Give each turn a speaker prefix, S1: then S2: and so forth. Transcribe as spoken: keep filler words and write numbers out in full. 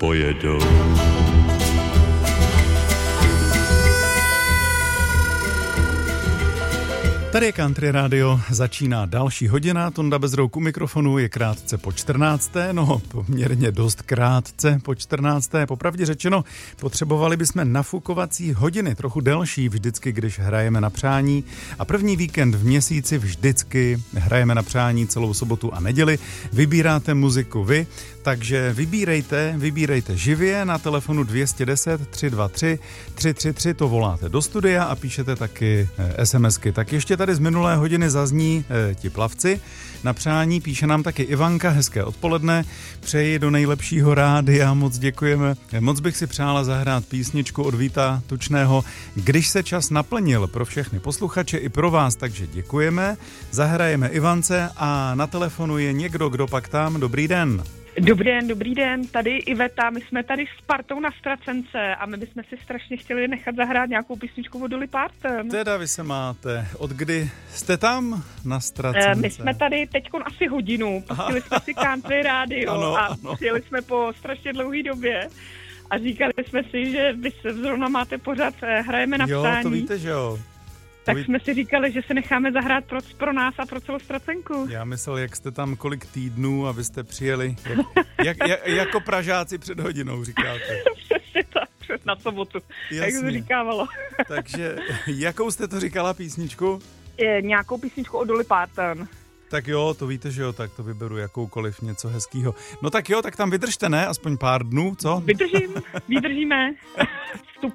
S1: pojedou.
S2: Tady je Country Radio, začíná další hodina, Tonda Bezrouk u mikrofonu, je krátce po čtrnácté, no poměrně dost krátce po čtrnácté, popravdě řečeno, potřebovali bychom nafukovací hodiny, trochu delší vždycky, když hrajeme na přání a první víkend v měsíci vždycky hrajeme na přání celou sobotu a neděli, vybíráte muziku vy, takže vybírejte, vybírejte živě na telefonu dvě stě deset, tři sta dvacet tři, tři tři tři, to voláte do studia a píšete taky SMSky. Tak ještě tady z minulé hodiny zazní e, ti plavci. Na přání píše nám taky Ivanka, hezké odpoledne, přeji do nejlepšího rádia, moc děkujeme. Moc bych si přála zahrát písničku od Víta Tučného, Když se čas naplnil, pro všechny posluchače i pro vás, takže děkujeme. Zahrajeme Ivance a na telefonu je někdo, kdo pak tam. Dobrý den.
S3: Dobrý den, dobrý den, tady Iveta, my jsme tady s partou na Stracence a my bychom si strašně chtěli nechat zahrát nějakou písničku od Dolly Parton.
S2: Teda vy se máte, od kdy jste tam na Stracence?
S3: My jsme tady teďkon asi hodinu, pustili jsme si Country Radio
S2: ano,
S3: a
S2: ano.
S3: přijeli jsme po strašně dlouhé době a říkali jsme si, že vy se zrovna máte pořád, hrajeme na
S2: jo,
S3: psání.
S2: Jo, to víte, že jo.
S3: Tak
S2: Vy...
S3: jsme si říkali, že se necháme zahrát pro, pro nás a pro celou Stracenku.
S2: Já myslel, jak jste tam kolik týdnů a vy jste přijeli, jak, jak, jak, jako Pražáci před hodinou, říkáte.
S3: Přesně tak, přes na sobotu, jak se říkávalo.
S2: Takže jakou jste to říkala písničku?
S3: Je, nějakou písničku od Dolly Parton.
S2: Tak jo, to víte, že jo, tak to vyberu jakoukoliv, něco hezkýho. No tak jo, tak tam vydržte, ne? Aspoň pár dnů, co?
S3: Vydržím, vydržíme.